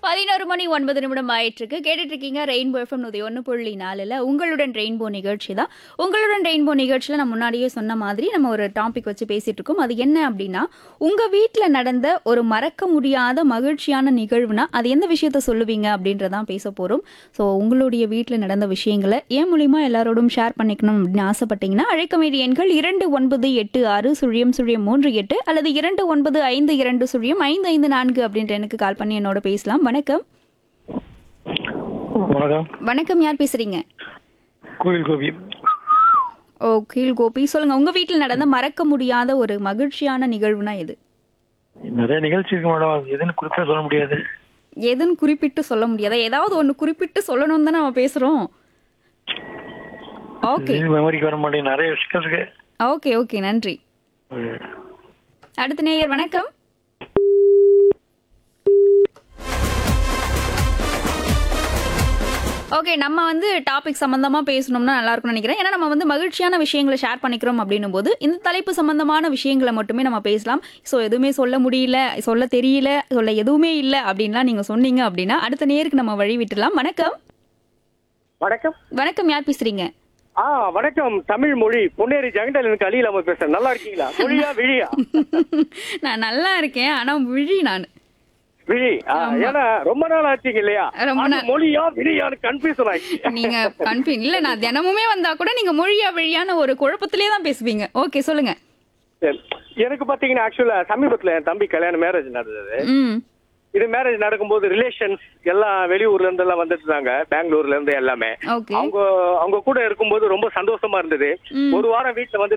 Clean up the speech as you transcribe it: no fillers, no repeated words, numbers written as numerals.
11:09 ஆயிட்டிருக்கு. கேட்டுட்டு இருக்கீங்க ரெயின்போ எஃப்எம் 101.4ல உங்களுடன் ரெயின்போ நிகழ்ச்சி தான். உங்களுடன் ரெயின்போ நிகழ்ச்சியில நான் முன்னாடியே சொன்ன மாதிரி நம்ம ஒரு டாபிக் வச்சு பேசிட்டு இருக்கோம். அது என்ன அப்படின்னா, உங்க வீட்ல நடந்த ஒரு மறக்க முடியாத மகிழ்ச்சியான நிகழ்வுனா, அது எந்த விஷயத்த சொல்லுவீங்க அப்படின்றதான் பேச போறோம். ஸோ உங்களுடைய வீட்ல நடந்த விஷயங்கள என் மூலியமா எல்லாரோடும் ஷேர் பண்ணிக்கணும் அப்படின்னு ஆசைப்பட்டீங்கன்னா, அழைக்க வேண்டிய எண்கள் 2986 003 அல்லது 2952 அப்படின்ற எனக்கு கால் பண்ணி என்னோட பேசலாம். வணக்கம். வணக்கம். வணக்கம், யார் பேசுறீங்க? கோயில் கோபி. ஓ, கீழ் கோபி. சொல்லுங்க, உங்க வீட்ல நடந்த மறக்க முடியாத ஒரு மகிழ்ச்சியான நிகழ்வுனா எது? நிறைய நிகழ்ச்சி இருக்கு மேடம். அது எதுன்னு குறிப்பா சொல்ல முடியாது. எதுன்னு குறிப்பிட்டு சொல்ல முடியாதா? ஏதாவது ஒண்ணு குறிப்பிட்டு சொல்லணும் தான் நம்ம பேசுறோம். ஓகே மெமரிக்கு வர மாட்டேங்குது. நிறைய விஷயம் இருக்கு. ஓகே ஓகே, நன்றி. அடுத்த நேயர், வணக்கம். ஓகே, நம்ம டாபிக் சம்பந்தமா பேசணும்னா நல்லா இருக்கும்னு நினைக்கிறேன். ஏன்னா நம்ம மகிழ்ச்சியான விஷயங்களை ஷேர் பண்ணிக்கிறோம் அப்படின்னும் போது இந்த தலைப்பு சம்பந்தமான விஷயங்களை மட்டுமே நம்ம பேசலாம். ஸோ எதுவுமே சொல்ல முடியல, சொல்ல தெரியல, சொல்ல எதுவுமே இல்லை அப்படின்லாம் நீங்க சொன்னீங்க அப்படின்னா அடுத்த நேருக்கு நம்ம வழி விட்டுலாம். வணக்கம். வணக்கம். வணக்கம், யார் பேசுறீங்க? வணக்கம். தமிழ் மொழி பொன்னேரி ஜெகண்டல் எனக்கு அலியில் நம்ம பேசுறேன். நல்லா இருக்கீங்களா? மொழியா விழியா? நான் நல்லா இருக்கேன், ஆனா விழி நான் விழி. ஏன்னா ரொம்ப நாள் ஆச்சுங்க இல்லையா? ரொம்ப அது மொழியா விழியான்னு கன்ஃபியூஷன் ஆயிடுச்சு. நீங்க கன்ஃபியூஸ் இல்ல, நான் தினமுமே வந்தா கூட நீங்க மொழியா விழியான ஒரு குழப்பத்திலே தான் பேசுவீங்க. ஓகே, சொல்லுங்க. சரி. எனக்கு பாத்தீங்கன்னா ஆக்சுவலா சமீபத்துல என் தம்பி கல்யாணம் மேரேஜ் நடந்தது. இது மேரேஜ் நடக்கும்போது ரிலேஷன்ஸ் எல்லாம் வெளியூர்ல இருந்து எல்லாம் வந்துட்டு இருந்தாங்க, பெங்களூர்ல இருந்து எல்லாமே. ஓகே. அவங்க கூட இருக்கும்போது ரொம்ப சந்தோஷமா இருந்தது. ஒரு வாரம் வீட்டுல